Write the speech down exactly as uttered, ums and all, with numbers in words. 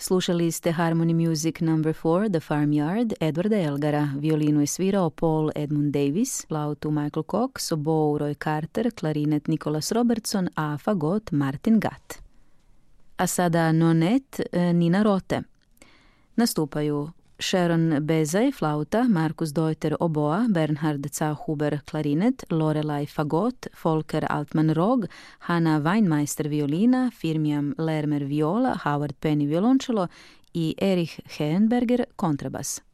Slušali ste Harmony Music number four, The Farmyard, Edwarda Elgara. Violinu je svirao Paul Edmund Davis, flautu Michael Cox, obou Roy Carter, klarinet Nicholas Robertson, a fagot Martin Gatt. A sada nonet Nina Rote. Nastupaju Sharon Bezaj, flauta, Markus Deuter, oboa, Bernhard Zauhuber, klarinet, Lorelei fagot, Volker Altman-Rog, Hanna Weinmeister, violina, Firmiam Lermer, viola, Howard Penny, violončelo i Erich Henberger, kontrabas.